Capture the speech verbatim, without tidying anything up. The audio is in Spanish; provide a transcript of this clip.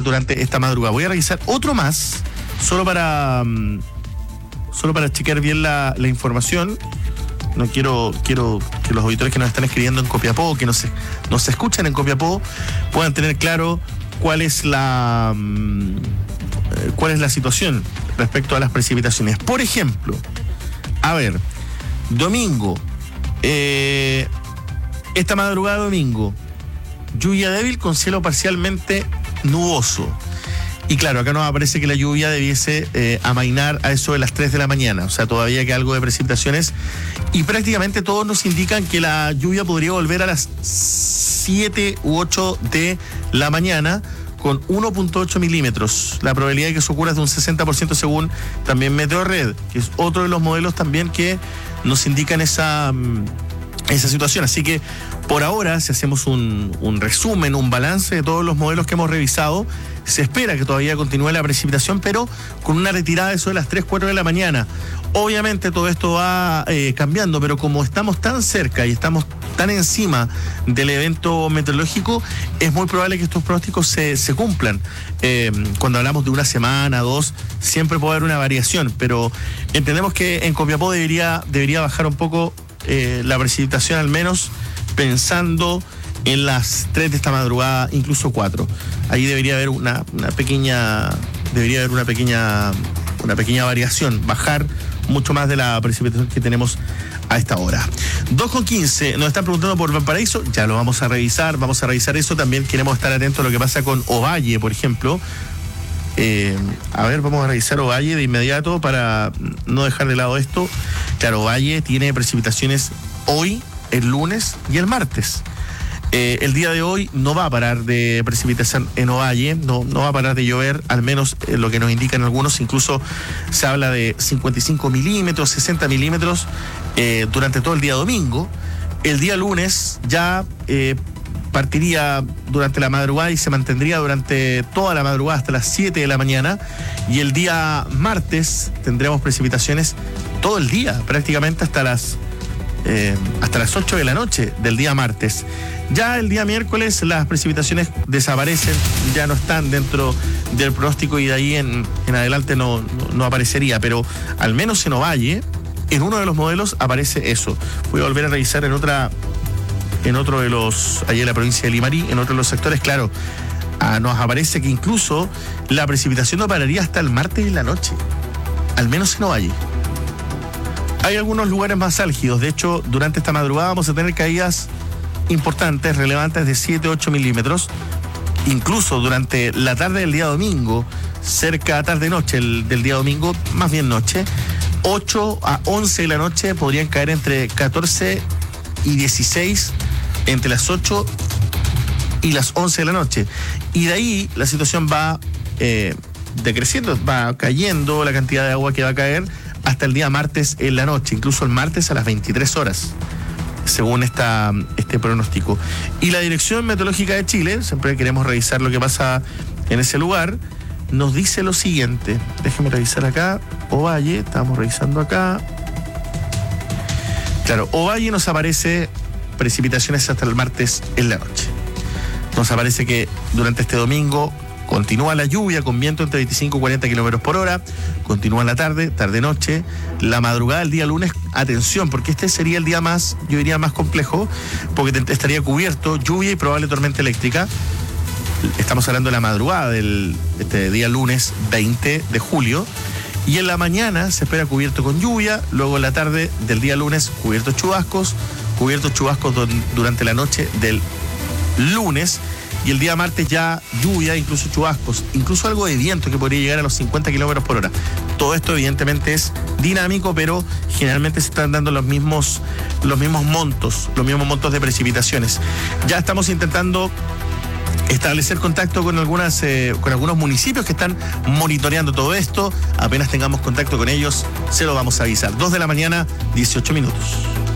durante esta madrugada. Voy a revisar otro más, solo para um, solo para chequear bien la, la información. No quiero, quiero que los auditores que nos están escribiendo en Copiapó, que nos, nos escuchan en Copiapó, puedan tener claro cuál es la um, cuál es la situación respecto a las precipitaciones. Por ejemplo, a ver, domingo, eh, esta madrugada domingo, lluvia débil con cielo parcialmente nuboso. Y claro, acá nos aparece que la lluvia debiese eh, amainar a eso de las tres de la mañana. O sea, todavía queda algo de precipitaciones. Y prácticamente todos nos indican que la lluvia podría volver a las siete u ocho de la mañana con uno punto ocho milímetros. La probabilidad de que eso ocurra es de un sesenta por ciento según también Meteorred, que es otro de los modelos también que nos indican esa, esa situación. Así que por ahora, si hacemos un, un resumen, un balance de todos los modelos que hemos revisado, se espera que todavía continúe la precipitación, pero con una retirada de eso de las tres, cuatro de la mañana. Obviamente todo esto va eh, cambiando, pero como estamos tan cerca y estamos tan encima del evento meteorológico, es muy probable que estos pronósticos se, se cumplan. Eh, cuando hablamos de una semana, dos, siempre puede haber una variación, pero entendemos que en Copiapó debería, debería bajar un poco eh, la precipitación, al menos pensando en las tres de esta madrugada, incluso cuatro. Ahí debería haber una, una pequeña, debería haber una pequeña, una pequeña variación, bajar mucho más de la precipitación que tenemos a esta hora. dos con quince, nos están preguntando por Valparaíso, ya lo vamos a revisar, vamos a revisar eso. También queremos estar atentos a lo que pasa con Ovalle, por ejemplo. Eh, a ver, vamos a revisar Ovalle de inmediato para no dejar de lado esto. Claro, Ovalle tiene precipitaciones hoy, el lunes y el martes. Eh, el día de hoy no va a parar de precipitación en Ovalle, no, no va a parar de llover, al menos eh, lo que nos indican algunos. Incluso se habla de cincuenta y cinco milímetros, sesenta milímetros eh, durante todo el día domingo. El día lunes ya eh, partiría durante la madrugada y se mantendría durante toda la madrugada hasta las siete de la mañana. Y el día martes tendremos precipitaciones todo el día, prácticamente hasta las Eh, hasta las ocho de la noche del día martes. Ya el día miércoles las precipitaciones desaparecen, ya no están dentro del pronóstico y de ahí en, en adelante no, no, no aparecería, pero al menos en Ovalle, en uno de los modelos aparece eso. Voy a volver a revisar en otra, en otro de los, allá en la provincia de Limarí, en otro de los sectores, claro, ah, nos aparece que incluso la precipitación no pararía hasta el martes en la noche, al menos en Ovalle. Hay algunos lugares más álgidos. De hecho, durante esta madrugada vamos a tener caídas importantes, relevantes de siete a ocho milímetros. Incluso durante la tarde del día domingo, cerca tarde-noche el, del día domingo, más bien noche, ocho a once de la noche podrían caer entre catorce y dieciséis, entre las ocho y las once de la noche. Y de ahí la situación va eh, decreciendo, va cayendo la cantidad de agua que va a caer hasta el día martes en la noche, incluso el martes a las veintitrés horas, según esta, este pronóstico. Y la Dirección Meteorológica de Chile, siempre queremos revisar lo que pasa en ese lugar, nos dice lo siguiente. Déjenme revisar acá. Ovalle, estamos revisando acá. Claro, Ovalle nos aparece precipitaciones hasta el martes en la noche. Nos aparece que durante este domingo continúa la lluvia con viento entre veinticinco y cuarenta kilómetros por hora. Continúa en la tarde, tarde-noche. La madrugada del día lunes, atención, porque este sería el día más, yo diría, más complejo, porque estaría cubierto, lluvia y probable tormenta eléctrica. Estamos hablando de la madrugada del este día lunes veinte de julio. Y en la mañana se espera cubierto con lluvia. Luego en la tarde del día lunes, cubiertos chubascos. Cubiertos chubascos durante la noche del lunes. Y el día martes ya lluvia, incluso chubascos, incluso algo de viento que podría llegar a los cincuenta kilómetros por hora. Todo esto evidentemente es dinámico, pero generalmente se están dando los mismos, los mismos montos, los mismos montos de precipitaciones. Ya estamos intentando establecer contacto con algunas, eh, con algunos municipios que están monitoreando todo esto. Apenas tengamos contacto con ellos, se lo vamos a avisar. dos de la mañana, dieciocho minutos.